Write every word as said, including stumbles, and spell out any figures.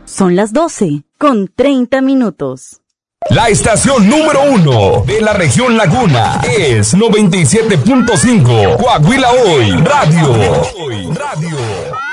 Son las doce con treinta minutos. La estación número uno de la región Laguna es noventa y siete punto cinco Coahuila Hoy Radio. Radio.